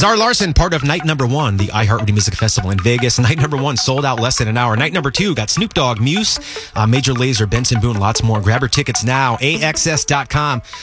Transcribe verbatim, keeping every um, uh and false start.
Zara Larson, part of night number one, the iHeartRadio Music Festival in Vegas. Night number one sold out less than an hour. Night number two got Snoop Dogg, Muse, uh, Major Lazer, Benson Boone, lots more. Grab her tickets now, A X S dot com.